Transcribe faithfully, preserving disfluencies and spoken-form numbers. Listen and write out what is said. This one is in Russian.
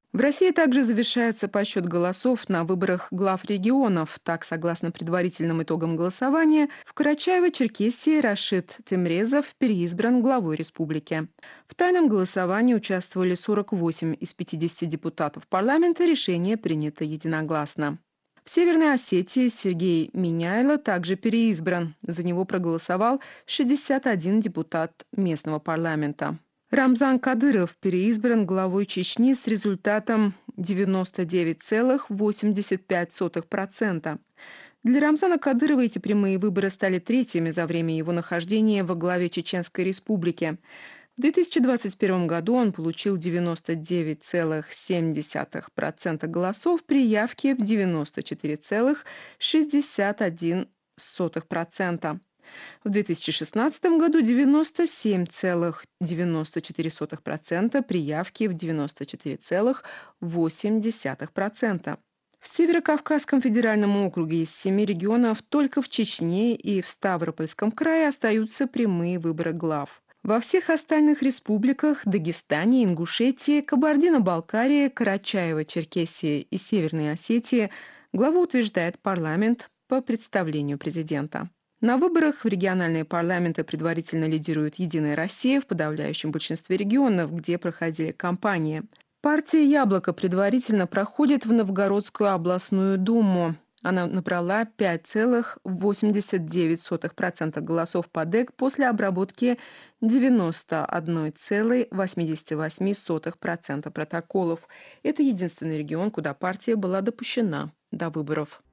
В России также завершается подсчет голосов на выборах глав регионов. Так, согласно предварительным итогам голосования, в Карачаево-Черкесии Рашид Темрезов переизбран главой республики. В тайном голосовании участвовали сорок восемь из пятидесяти депутатов парламента, решение принято единогласно. В Северной Осетии Сергей Миняйло также переизбран. За него проголосовал шестьдесят один депутат местного парламента. Рамзан Кадыров переизбран главой Чечни с результатом девяносто девять целых восемьдесят пять сотых процента. Для Рамзана Кадырова эти прямые выборы стали третьими за время его нахождения во главе Чеченской республики. В две тысячи двадцать первом году он получил девяносто девять целых семь десятых процента голосов при явке в девяносто четыре целых шестьдесят один сотых процента. В две тысячи шестнадцатом году девяносто семь целых девяносто четыре сотых процента при явке в девяносто четыре целых восемь десятых процента. В Северо-Кавказском федеральном округе из семи регионов только в Чечне и в Ставропольском крае остаются прямые выборы глав. Во всех остальных республиках – Дагестане, Ингушетии, Кабардино-Балкарии, Карачаево-Черкесии и Северной Осетии – главу утверждает парламент по представлению президента. На выборах в региональные парламенты предварительно лидирует «Единая Россия» в подавляющем большинстве регионов, где проходили кампании. Партия «Яблоко» предварительно проходит в Новгородскую областную думу. Она набрала пять целых восемьдесят девять сотых процента голосов по ДЭК после обработки девяносто один целых восемьдесят восемь сотых процента протоколов. Это единственный регион, куда партия была допущена до выборов.